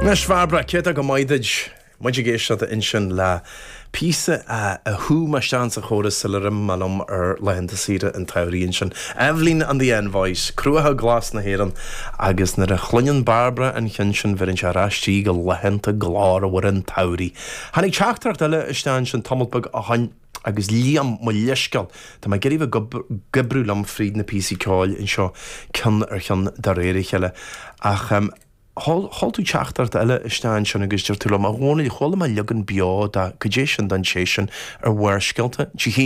Mes Barbara Keta go maidid muid géiste in sin le písa a thu meán sa chóras silim malum lenta sire an tairíonn sin. Evelyn an the Envoice, cruatha glas na héan agus na a chluinn Barbara an chin sin bhar an se rastí go lehenta glár a bhar an tairí. Hannig teachtarcht eile isteán sin tomulbag a hain agus líam mo leiscal Tá mai geirh gibrú am fríd na písaí cáil in seo cin ar chin dar réirich eile ach Hall tú teachtart eile isteán sin agus dúir tú am a ghána chola mai legan beá a godéisian dan séisian ar bhhaircealta